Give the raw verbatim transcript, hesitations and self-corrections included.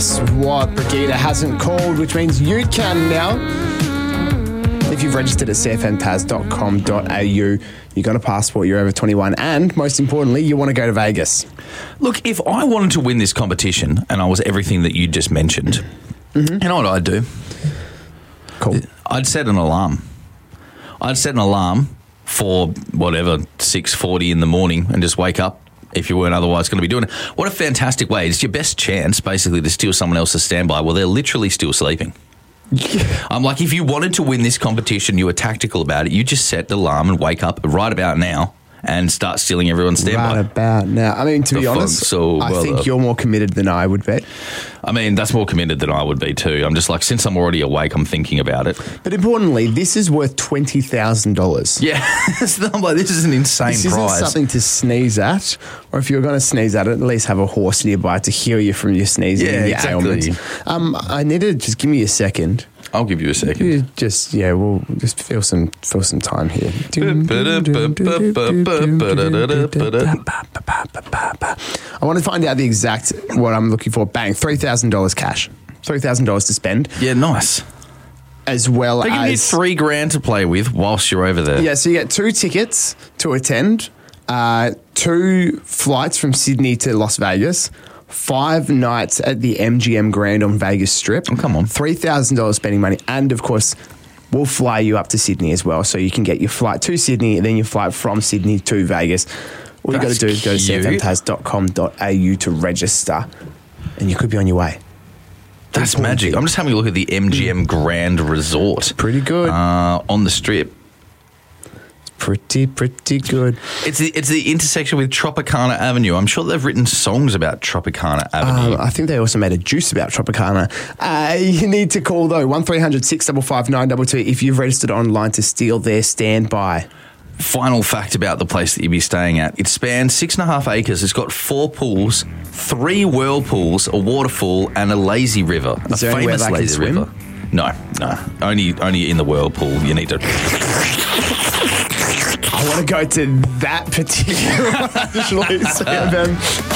What Brigida hasn't called, which means you can now. If you've registered at c f m taz dot com dot a u, you got a passport, you're over twenty-one, and most importantly, you want to go to Vegas. Look, if I wanted to win this competition and I was everything that you just mentioned, mm-hmm. you know what I'd do? Cool. I'd set an alarm. I'd set an alarm for whatever, six forty in the morning and just wake up if you weren't otherwise going to be doing it. What a fantastic way. It's your best chance, basically, to steal someone else's standby. Well, they're literally still sleeping. Yeah. I'm like, if you wanted to win this competition, you were tactical about it, you just set the alarm and wake up right about now and start stealing everyone's standby. Right about now. I mean, to be honest, so I well think up. You're more committed than I would be. I mean, that's more committed than I would be too. I'm just like, since I'm already awake, I'm thinking about it. But importantly, this is worth twenty thousand dollars. Yeah. I'm like, this is an insane this prize. This isn't something to sneeze at, or if you're going to sneeze at it, at least have a horse nearby to heal you from your sneezing yeah, and your exactly. ailments. Um, I need to just give me a second. I'll give you a second. You just yeah, we'll just feel some feel some time here. I want to find out the exact what I'm looking for. Bang, three thousand dollars cash, three thousand dollars to spend. Yeah, nice. As well they as give you three grand to play with whilst you're over there. Yeah, so you get two tickets to attend, uh, two flights from Sydney to Las Vegas. Five nights at the M G M Grand on Vegas Strip. Oh, come on. three thousand dollars spending money. And, of course, we'll fly you up to Sydney as well. So you can get your flight to Sydney and then your flight from Sydney to Vegas. All you got to do is go to c f m taz dot com dot a u to register and you could be on your way. That's magic. I'm just having a look at the M G M Grand Resort. Pretty good. Uh, on the Strip. Pretty, pretty good. It's the it's the intersection with Tropicana Avenue. I'm sure they've written songs about Tropicana Avenue. Um, I think they also made a juice about Tropicana. Uh, you need to call, though, one three hundred six five five nine two two if you've registered online to steal their standby. Final fact about the place that you'll be staying at. It spans six and a half acres. It's got four pools, three whirlpools, a waterfall, and a lazy river. Is a there famous anywhere they lazy can swim? river. No, no. Only, only in the whirlpool. You need to... I want to go to that particular one, actually. So, um,